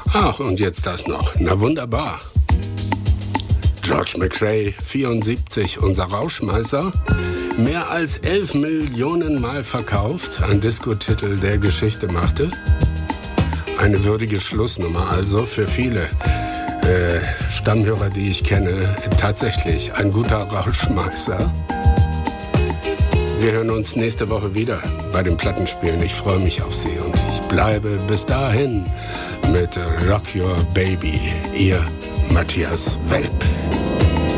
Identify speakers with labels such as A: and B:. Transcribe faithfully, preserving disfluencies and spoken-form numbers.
A: Ach, und jetzt das noch. Na wunderbar. George McRae, vierundsiebzig, unser Rauschmeißer. Mehr als elf Millionen Mal verkauft. Ein Diskotitel, der Geschichte machte. Eine würdige Schlussnummer also für viele äh, Stammhörer, die ich kenne. Tatsächlich ein guter Rauschmeißer. Wir hören uns nächste Woche wieder bei den Plattenspielen. Ich freue mich auf Sie und ich bleibe bis dahin mit Rock Your Baby, Ihr Matthias Welp.